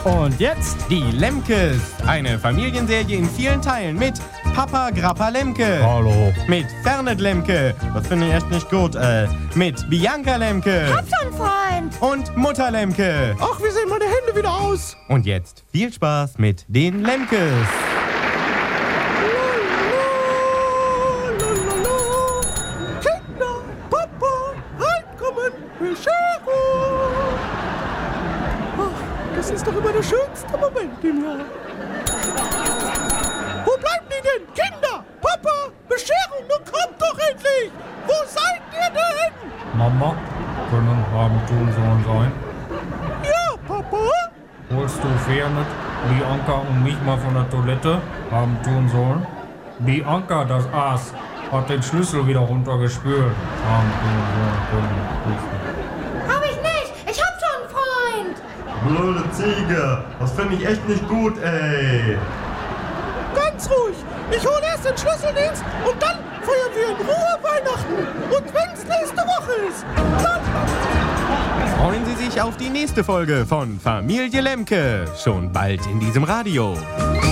Und jetzt die Lemkes. Eine Familienserie in vielen Teilen mit Papa Grappa Lemke. Hallo. Mit Fernet Lemke. Das finde ich echt nicht gut, Mit Bianca Lemke. Hab schon Freund. Und Mutter Lemke. Ach, wie sehen meine Hände wieder aus? Und jetzt viel Spaß mit den Lemkes. Kinder, Papa, reinkommen, Bescherung. Ach, das ist doch immer der schönste Moment im Jahr. Wo bleiben die denn? Kinder, Papa, Bescherung, nun kommt doch endlich. Wo seid ihr denn? Mama, können Abendtun sein? Ja, Papa. Holst du Fernet, Bianca und mich mal von der Toilette haben tun sollen? Bianca, das Aas, hat den Schlüssel wieder runtergespült. Haben tun sollen. Hab ich nicht. Ich hab schon Freund. Blöde Ziege. Das finde ich echt nicht gut, ey. Ganz ruhig. Ich hole erst den Schlüsseldienst und dann feiern wir in Ruhe Weihnachten. Und wenn's nächste Woche ist. Freuen Sie sich auf die nächste Folge von Familie Lemke. Schon bald in diesem Radio.